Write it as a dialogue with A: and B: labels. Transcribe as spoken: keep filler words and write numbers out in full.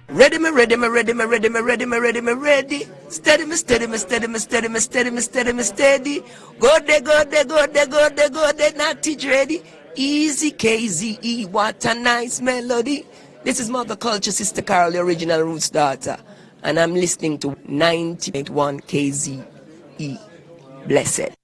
A: Ready, me, ready, me, ready, me, ready, me, ready, me, ready, me, ready. Steady, me, steady, me, steady, me, steady, me, steady, me, steady, me, steady. Go there, go there, go there, go there, go there, not teach ready. Easy K Z E, what a nice melody. This is Mother Culture, Sister Carol, the original Roots daughter. And I'm listening to ninety point one K Z E. Blessed.